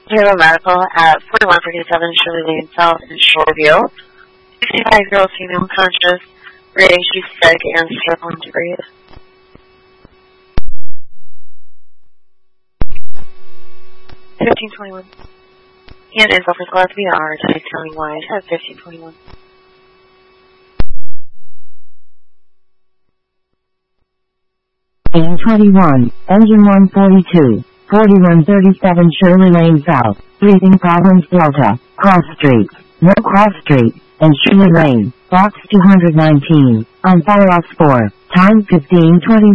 Hero Medical at 4137 Shirley Lane South in Shoreview. 65-year-old female unconscious, rating she's sick and struggling to breathe. $15.21. And info for Squad VR, tonight county-wide at $15.21. $21, engine 142, 4137 Shirley Lane South, breathing problems Delta, Cross Street, no Cross Street, and Shirley Lane, box 219, on Firefox 4, time 15:21.